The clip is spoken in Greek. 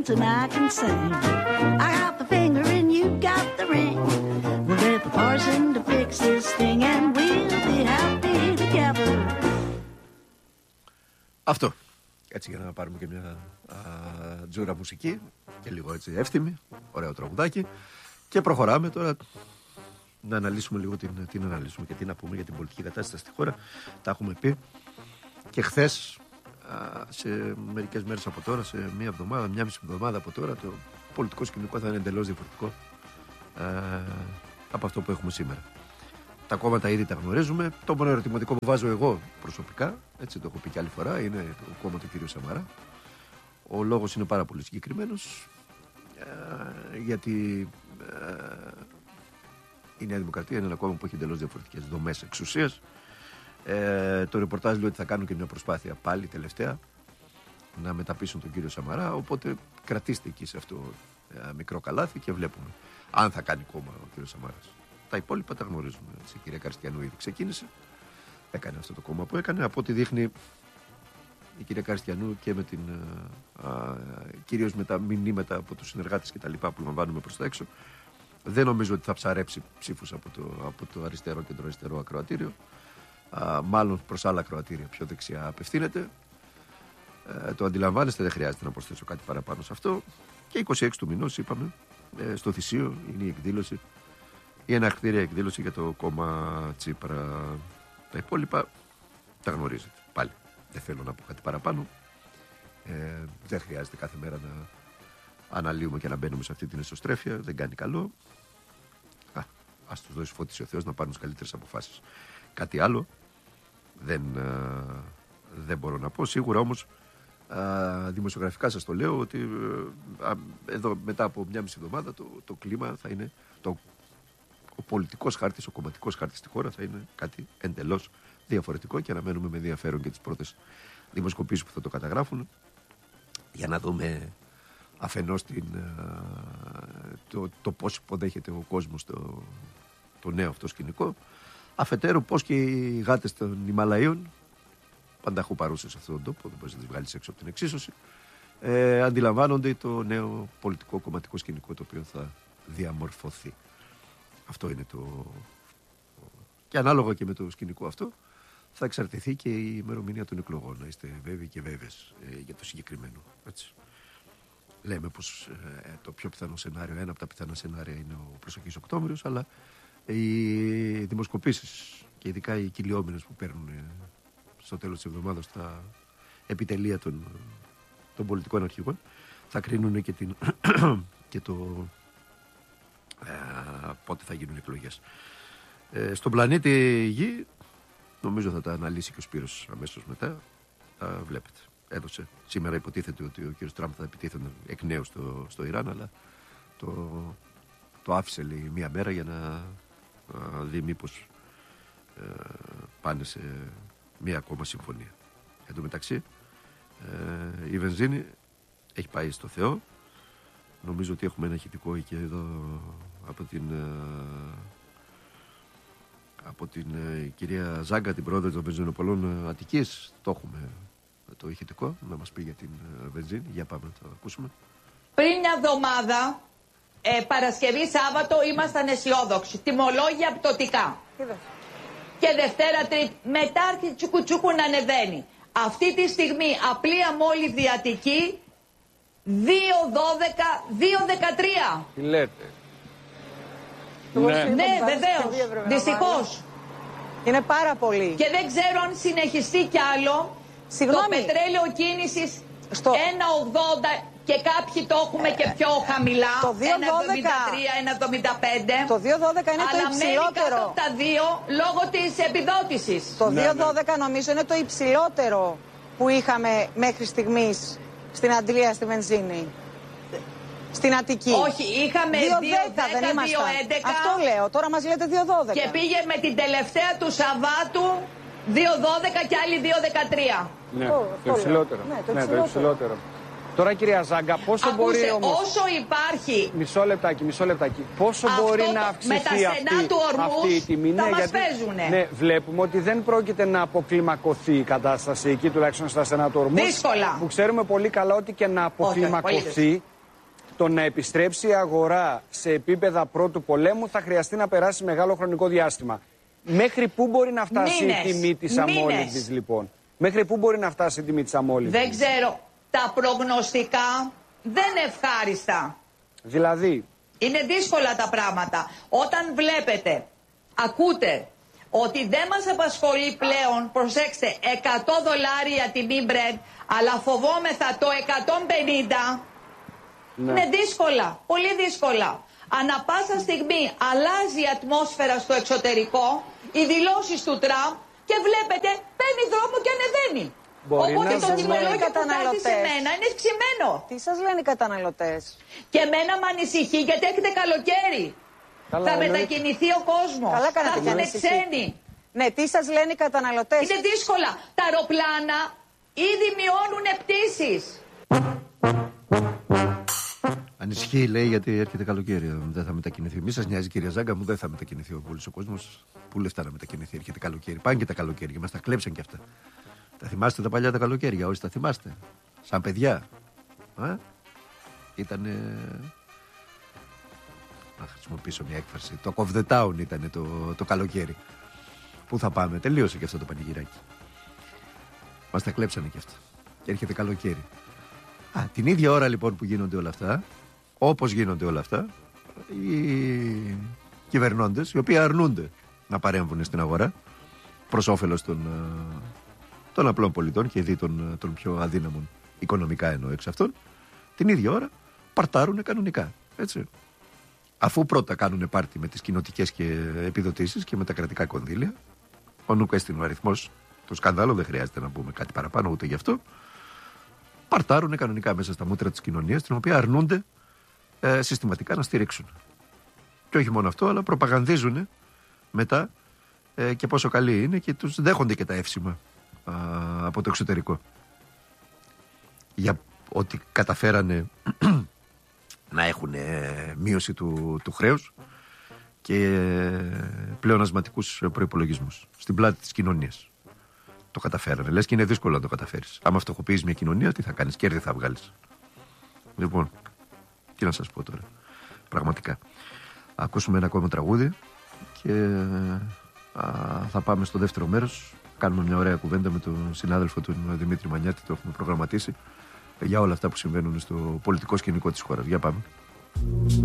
dance and I can sing. I got the finger and you got the ring. We'll get the parson to fix this thing and we'll be happy together. Αυτό. Έτσι για να πάρουμε και μια τζούρα μουσική και λίγο έτσι εύθυμη, ωραίο τραγουδάκι. Και προχωράμε τώρα να αναλύσουμε λίγο την αναλύσουμε και τι να πούμε για την πολιτική κατάσταση στη χώρα. Τα έχουμε πει και χθες, σε μερικές μέρες από τώρα, σε μια μισή εβδομάδα από τώρα, το πολιτικό σκηνικό θα είναι εντελώς διαφορετικό από αυτό που έχουμε σήμερα. Τα κόμματα ήδη τα γνωρίζουμε. Το μόνο ερωτηματικό που βάζω εγώ προσωπικά, έτσι το έχω πει και άλλη φορά, είναι το κόμμα του κ. Σαμαρά. Ο λόγος είναι πάρα πολύ συγκεκριμένος, γιατί η Νέα Δημοκρατία είναι ένα κόμμα που έχει εντελώς διαφορετικές δομές εξουσίας. Το ρεπορτάζ λέει ότι θα κάνουν και μια προσπάθεια πάλι τελευταία να μεταπίσουν τον κύριο Σαμαρά, οπότε κρατήστε εκεί σε αυτό μικρό καλάθι και βλέπουμε αν θα κάνει κόμμα ο κύριος Σαμαράς. Τα υπόλοιπα τα γνωρίζουμε. Η κυρία Καριστιανού ήδη ξεκίνησε, έκανε αυτό το κόμμα που έκανε. Από ό,τι δείχνει η κυρία Καριστιανού και με κυρίως με τα μηνύματα από τους συνεργάτες και τα λοιπά που λαμβάνουμε προς τα έξω, δεν νομίζω ότι θα ψαρέψει ψήφους από το αριστερό και το αριστερό ακροατήριο. Μάλλον προς άλλα ακροατήρια πιο δεξιά απευθύνεται. Το αντιλαμβάνεστε, δεν χρειάζεται να προσθέσω κάτι παραπάνω σε αυτό. Και 26 του μηνός είπαμε, στο Θησίο είναι η εκδήλωση, η εναρκτήρια εκδήλωση για το κόμμα Τσίπρα. Τα υπόλοιπα τα γνωρίζετε. Πάλι δεν θέλω να πω κάτι παραπάνω. Δεν χρειάζεται κάθε μέρα να αναλύουμε και να μπαίνουμε σε αυτή την εσωστρέφεια. Δεν κάνει καλό. Ας τους δώσει φώτιση ο Θεός να πάρουν τις καλύτερες αποφάσεις. Κάτι άλλο δεν μπορώ να πω. Σίγουρα όμως δημοσιογραφικά σας το λέω ότι εδώ μετά από μια μισή εβδομάδα το κλίμα θα είναι, ο πολιτικός χάρτης, ο κομματικός χάρτης στη χώρα θα είναι κάτι εντελώς διαφορετικό και αναμένουμε με ενδιαφέρον και τις πρώτες δημοσκοπήσεις που θα το καταγράφουν για να δούμε αφενός το πώς υποδέχεται ο κόσμος το νέο αυτό σκηνικό, αφετέρου πώς και οι γάτες των Ιμαλαίων, πανταχού παρούσες σε αυτόν τον τόπο, δεν μπορείς να τις βγάλεις έξω από την εξίσωση, αντιλαμβάνονται το νέο πολιτικό κομματικό σκηνικό το οποίο θα διαμορφωθεί. Αυτό είναι και ανάλογα και με το σκηνικό αυτό θα εξαρτηθεί και η ημερομηνία των εκλογών. Να είστε βέβαιοι και βέβαιες για το συγκεκριμένο. Έτσι. Λέμε πως το πιο πιθανό σενάριο, ένα από τα πιθανά σενάρια είναι ο προσεχής Οκτώβριος, αλλά οι δημοσκοπήσεις και ειδικά οι κυλιόμενες που παίρνουν στο τέλος της εβδομάδας τα επιτελεία των πολιτικών αρχηγών θα κρίνουν και το πότε θα γίνουν εκλογές. Στον πλανήτη Γη νομίζω θα τα αναλύσει και ο Σπύρος αμέσως μετά. Βλέπετε, έδωσε. Σήμερα υποτίθεται ότι ο κ. Τραμπ θα επιτίθενε εκ νέου στο Ιράν, αλλά το άφησε λέει μία μέρα για να δει μήπως πάνε σε μία ακόμα συμφωνία. Εν τω μεταξύ η βενζίνη έχει πάει στο Θεό. Νομίζω ότι έχουμε ένα ηχητικό και εδώ από την κυρία Ζάγκα, την πρόεδρο των βενζινοπολών Αττικής. Το έχουμε το ηχητικό να μας πει για την βενζίνη. Για πάμε να το ακούσουμε. Πριν μια εβδομάδα, Παρασκευή Σάββατο, ήμασταν αισιόδοξοι. Τιμολόγια πτωτικά. Και Δευτέρα Τρίτη, μετά άρχισε τσουκουτσούκου να ανεβαίνει. Αυτή τη στιγμή απλή αμόλυβδη Αττική 2,12, 2,13. Τι λέτε? Ναι, βεβαίως. Δυστυχώς. Είναι πάρα πολύ. Και δεν ξέρω αν συνεχιστεί κι άλλο. Συγγνώμη. Το πετρέλαιο κίνησης 1,80 και κάποιοι το έχουμε και πιο χαμηλά. Το 1,73, 1,75. Το 2,12 είναι το υψηλότερο. Αλλά μένει κάτω από τα 2 λόγω της επιδότησης. Το 2,12 νομίζω είναι το υψηλότερο που είχαμε μέχρι στιγμής στην Αντλία στη βενζίνη. Στην Αττική. Όχι, είχαμε 2,10, 2,11. Αυτό λέω, τώρα μας λέτε 2,12. Και πήγε με την τελευταία του Σαββάτου 2,12 και άλλη 2,13. Ναι, το υψηλότερο. Ναι, το υψηλότερο. Τώρα, κυρία Ζάγκα, πόσο μπορεί όμως... όσο υπάρχει... Μισό λεπτάκι. Πόσο μπορεί να αυξηθεί αυτή η τιμή? Θα μας παίζουνε. Ναι, βλέπουμε ότι δεν πρόκειται να αποκλιμακωθεί η κατάσταση εκεί, τουλάχιστον στα στενά του ορμούς. Δύσκολα. Που ξέρουμε πολύ καλά ότι και να αποκλιμακωθεί, το να επιστρέψει η αγορά σε επίπεδα πρώτου πολέμου θα χρειαστεί να περάσει μεγάλο χρονικό διάστημα. Μέχρι πού μπορεί να φτάσει η τιμή της αμόλυβδης, λοιπόν? Μέχρι πού μπορεί να φτάσει η τιμή της αμόλυβδης? Δεν ξέρω. Τα προγνωστικά δεν είναι ευχάριστα. Δηλαδή? Είναι δύσκολα τα πράγματα. Όταν βλέπετε, ακούτε, ότι δεν μας απασχολεί πλέον, προσέξτε, $100 τιμή Brent, αλλά φοβόμεθα το 150, ναι. Είναι δύσκολα, πολύ δύσκολα. Ανά πάσα στιγμή αλλάζει η ατμόσφαιρα στο εξωτερικό, οι δηλώσεις του Τραμπ, και βλέπετε παίρνει δρόμο και ανεβαίνει. Οπότε το τιμολόγιο που θα έρθει σε μένα είναι ευξημένο. Τι σας λένε οι καταναλωτές? Και εμένα με ανησυχεί γιατί έρχεται καλοκαίρι. Καλά, θα μετακινηθεί ο κόσμος. Καλά θα κάνετε έρθουν ξένοι. Ναι, τι σας λένε οι καταναλωτές? Είναι δύσκολα. Τα αεροπλάνα ήδη μειώνουν πτήσεις. Ανησυχεί, λέει, γιατί έρχεται καλοκαίρι. Δεν θα μετακινηθεί. Μη σας νοιάζει, κυρία Ζάγκα μου, δεν θα μετακινηθεί ο κόσμος. Πού λεφτά να μετακινηθεί? Έρχεται καλοκαίρι. Πάνε και τα καλοκαίρια. Μας τα κλέψαν κι αυτά. Τα θυμάστε τα παλιά τα καλοκαίρια? Όσοι τα θυμάστε. Σαν παιδιά. Ήτανε. Να χρησιμοποιήσω μια έκφραση. Το off the town ήταν το καλοκαίρι. Πού θα πάμε? Τελείωσε και αυτό το πανηγυράκι. Μας τα κλέψανε κι αυτά. Και έρχεται καλοκαίρι. Την ίδια ώρα λοιπόν που γίνονται όλα αυτά, όπως γίνονται όλα αυτά, οι κυβερνώντες, οι οποίοι αρνούνται να παρέμβουν στην αγορά προς όφελος των απλών πολιτών και δι των πιο αδύναμων οικονομικά εννοώ εξ αυτών, την ίδια ώρα παρτάρουν κανονικά. Έτσι. Αφού πρώτα κάνουν πάρτι με τις κοινοτικές και επιδοτήσεις και με τα κρατικά κονδύλια, ο νουκ έστεινε ο αριθμός του σκανδάλου, δεν χρειάζεται να πούμε κάτι παραπάνω ούτε γι' αυτό. Παρτάρουν κανονικά μέσα στα μούτρα της κοινωνίας, την οποία αρνούνται συστηματικά να στηρίξουν. Και όχι μόνο αυτό, αλλά προπαγανδίζουν μετά και πόσο καλή είναι και τους δέχονται και τα εύσημα από το εξωτερικό. Για ότι καταφέρανε να έχουν μείωση του χρέους και πλεονασματικούς προϋπολογισμούς στην πλάτη της κοινωνίας. Το καταφέρανε. Λες και είναι δύσκολο να το καταφέρεις. Άμα φτωχοποιείς μια κοινωνία, τι θα κάνεις? Κέρδη θα βγάλεις. Λοιπόν, τι να σας πω τώρα. Πραγματικά. Ακούσουμε ένα ακόμα τραγούδι και θα πάμε στο δεύτερο μέρος. Κάνουμε μια ωραία κουβέντα με τον συνάδελφο τον Δημήτρη Μανιάτη. Το έχουμε προγραμματίσει για όλα αυτά που συμβαίνουν στο πολιτικό σκηνικό της χώρας. Για πάμε.